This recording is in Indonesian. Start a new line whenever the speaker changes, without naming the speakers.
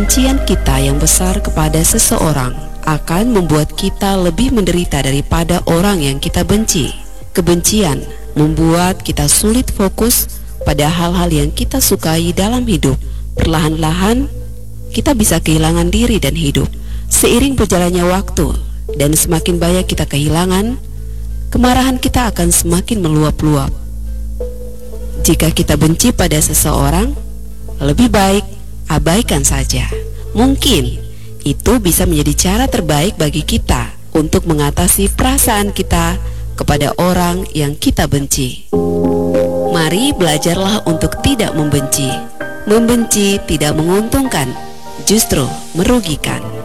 Kebencian kita yang besar kepada seseorang akan membuat kita lebih menderita daripada orang yang kita benci. Kebencian membuat kita sulit fokus pada hal-hal yang kita sukai dalam hidup. Perlahan-lahan kita bisa kehilangan diri dan hidup. Seiring berjalannya waktu dan semakin banyak kita kehilangan, kemarahan kita akan semakin meluap-luap. Jika kita benci pada seseorang, lebih baik abaikan saja. Mungkin itu bisa menjadi cara terbaik bagi kita untuk mengatasi perasaan kita kepada orang yang kita benci. Mari belajarlah untuk tidak membenci. Membenci tidak menguntungkan, justru merugikan.